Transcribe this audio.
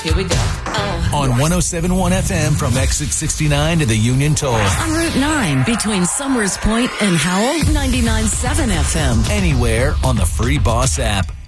Here we go. On 107.1 FM from Exit 69 to the Union Toll. On Route 9 between Summers Point and Howell, 99.7 FM. Anywhere on the free Boss app.